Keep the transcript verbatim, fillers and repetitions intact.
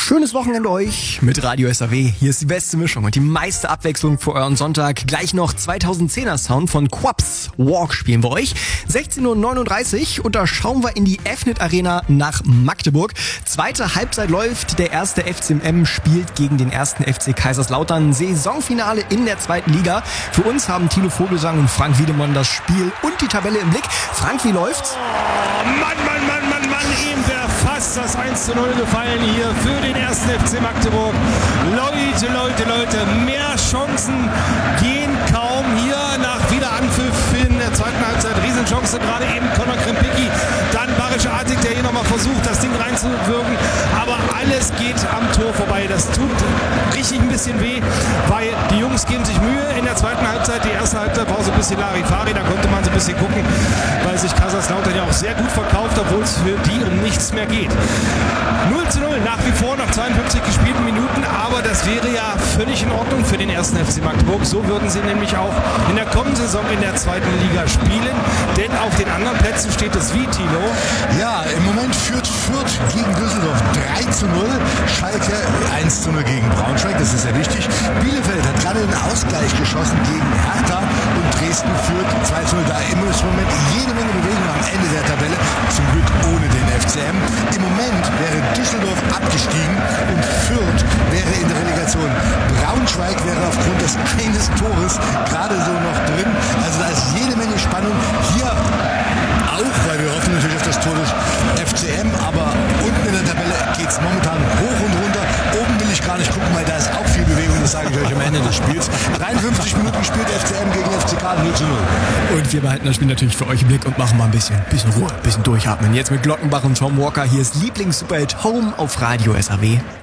Schönes Wochenende euch mit Radio S A W. Hier ist die beste Mischung und die meiste Abwechslung für euren Sonntag. Gleich noch zweitausendzehner Sound von Quaps. Walk spielen wir euch. sechzehn Uhr neununddreißig und da schauen wir in die F N I T Arena nach Magdeburg. Zweite Halbzeit läuft. Der erste F C M M spielt gegen den ersten F C Kaiserslautern. Saisonfinale in der zweiten Liga. Für uns haben Thilo Vogelsang und Frank Wiedemann das Spiel und die Tabelle im Blick. Frank, wie läuft's? Oh, Mann, Mann, Mann, Mann, Mann, ihm wäre fast das eins zu null gefallen hier für den ersten F C Magdeburg. Leute, Leute, Leute, mehr Chancen gehen kaum hier nach Wiederanpfiff in der zweiten Halbzeit. Riesenchance, gerade eben Conor Krempicki, dann Baric Artig, der hier nochmal versucht, das Ding reinzuwirken, aber alles geht am Tor vorbei. Das tut richtig ein bisschen weh, weil die Jungs geben sich Mühe in der zweiten Halbzeit. Die erste Halbzeit war so ein bisschen Larifari, da konnte man so ein bisschen gucken, weil sich Kaiserslautern ja auch sehr gut verkauft, obwohl es für die um nichts mehr geht. null zu null nach wie vor nach zweiundfünfzig gespielten Minuten, aber das wäre ja völlig in Ordnung für den ersten F C Magdeburg. So würden sie nämlich auch in der kommenden Saison in der zweiten Liga spielen, denn auf den anderen Plätzen steht es wie, Tilo. Ja, im Moment führt Fürth gegen Düsseldorf drei zu null, Schalke eins zu null gegen Braunschweig, das ist ja wichtig. Bielefeld hat gerade den Ausgleich geschossen gegen Hertha und Dresden führt zwei zu null. Da im Moment jede Menge Bewegung am Ende der Tabelle, zum Glück ohne den F C M. Im Moment wäre Düsseldorf abgestiegen und Fürth wäre in der Relegation. Braunschweig wäre aufgrund des eines Tores gerade so noch drin. Also da ist jede Menge Spannung hier auch, weil wir hoffen natürlich auf das Tor des F C M, aber unten in der Tabelle geht es momentan hoch und runter. Oben will ich gar nicht gucken, weil da ist auch viel Bewegung, das sage ich euch am Ende des Spiels. dreiundfünfzig Minuten spielt F C M gegen F C K null zu null. Und wir behalten das Spiel natürlich für euch im Blick und machen mal ein bisschen, bisschen Ruhe, ein bisschen durchatmen. Jetzt mit Glockenbach und Tom Walker. Hier ist Lieblings-Superhit Home auf Radio S A W.